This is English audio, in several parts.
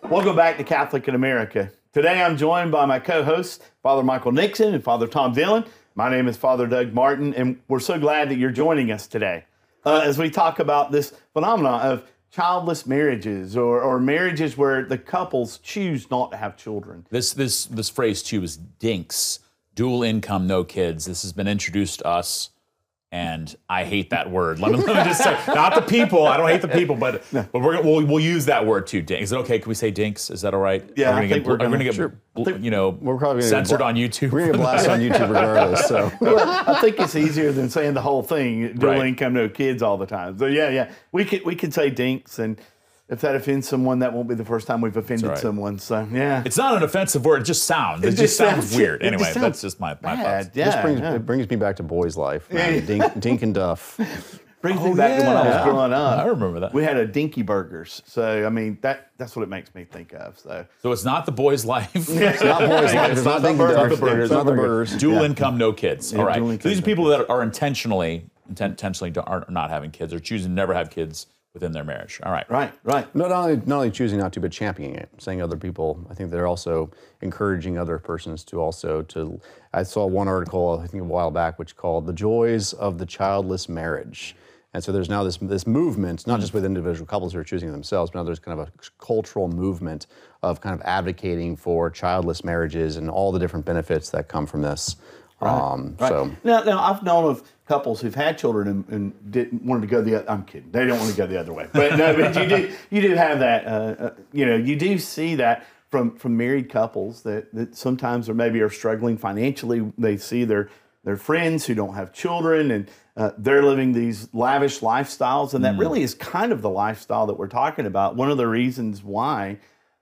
Welcome back to Catholic in America. Today I'm joined by my co-hosts, Father Michael Nixon and Father Tom Dillon. My name is Father Doug Martin, and we're so glad that you're joining us today as we talk about this phenomenon of childless marriages or marriages where the couples choose not to have children. This phrase too is DINKS, dual income, no kids. This has been introduced to us, and I hate that word. Let me just say, not the people. I don't hate the people, but we'll use that word too. DINKS. Is it okay? Can we say DINKS? Is that all right? Yeah, we're gonna get we're probably censored on YouTube. We're gonna get blasted on YouTube regardless. So I think it's easier than saying the whole thing, dual income, no kids all the time. So yeah, we can say DINKS, and if that offends someone, that won't be the first time we've offended someone. So yeah, it's not an offensive word. It just sounds. It just sounds weird. Anyway, that's just my thoughts. Yeah, it brings me back to boys' life. Dink and Duff. Brings me back to when I was growing up. I remember that. We had a Dinky Burgers. So, I mean, that's what it makes me think of. So it's not the boy's life. It's not boys' life. It's not Dink and Duff. It's not the burgers. Dual income, no kids. All right. So these are people that are intentionally are not having kids or choosing to never have kids within their marriage. All right. Right. Not only choosing not to, but championing it, saying other people. I think they're also encouraging other persons to. I saw one article, I think a while back, which called "The Joys of the Childless Marriage." And so there's now this movement, not just with individual couples who are choosing themselves, but now there's kind of a cultural movement of kind of advocating for childless marriages and all the different benefits that come from this. Right. So now I've known of couples who've had children and didn't wanted to go the other. I'm kidding. They don't want to go the other way. But no, but you do have that. You do see that from married couples that sometimes are struggling financially. They see their friends who don't have children and they're living these lavish lifestyles, and that really is kind of the lifestyle that we're talking about. One of the reasons why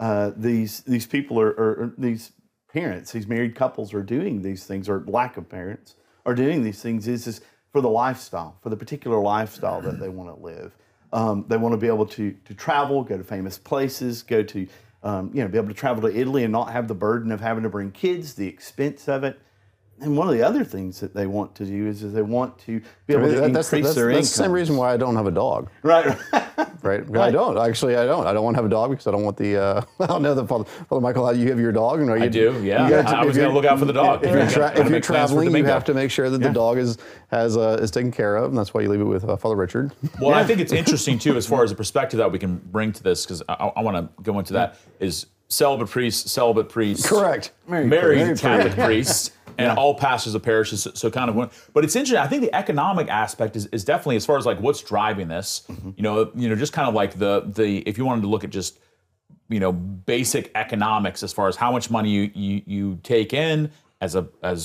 these people are these parents, these married couples are doing these things, or lack of parents are doing these things, is for the lifestyle, for the particular lifestyle that they want to live. They want to be able to travel, go to famous places, go to be able to travel to Italy and not have the burden of having to bring kids, the expense of it. And one of the other things that they want to do is they want to be able to increase their income. That's the same reason why I don't have a dog. Right. I don't. Actually, I don't. I don't want to have a dog because I don't want the... I don't know, Father Michael, you have your dog? And I do, yeah. I was going to look out for the dog. If you're traveling, you have to make sure that the dog is taken care of, and that's why you leave it with Father Richard. Well, I think it's interesting, too, as far as the perspective that we can bring to this, because I want to go into that, is celibate priest. Correct. Married Catholic priest. And all pastors of parishes, so kind of. But it's interesting. I think the economic aspect is definitely, as far as like what's driving this. Just kind of like the if you wanted to look at just basic economics as far as how much money you take in as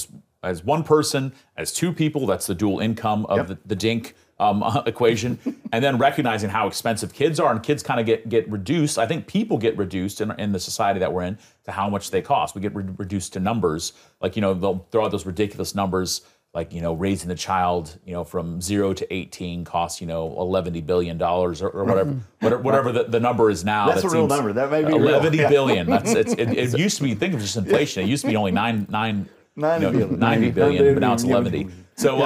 one person, as two people. That's the dual income of the DINK equation, and then recognizing how expensive kids are, and kids kind of get reduced. I think people get reduced in the society that we're in to how much they cost. We get reduced to numbers, like they'll throw out those ridiculous numbers, like raising the child from 0 to 18 costs $11 billion or whatever the number is now. That's a real number. That may be $11 real. billion. It used to be. Think of just inflation. It used to be only 90 billion, but now it's 11. So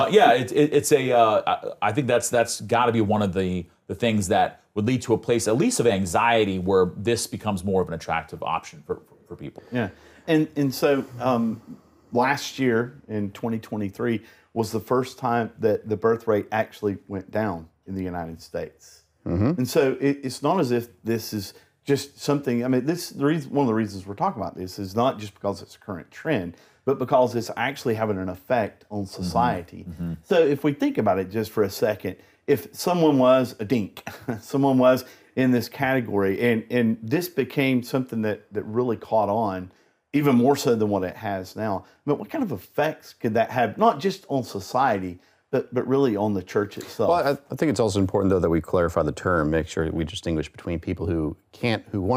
I think that's got to be one of the things that would lead to a place, at least of anxiety, where this becomes more of an attractive option for people. Yeah, and so last year in 2023 was the first time that the birth rate actually went down in the United States. And so it's not as if this is just something. I mean, one of the reasons we're talking about this is not just because it's a current trend, but because it's actually having an effect on society. So if we think about it just for a second, if someone was a dink, someone was in this category, and this became something that really caught on, even more so than what it has now, but what kind of effects could that have, not just on society, but really on the church itself? Well, I think it's also important, though, that we clarify the term, make sure we distinguish between people who want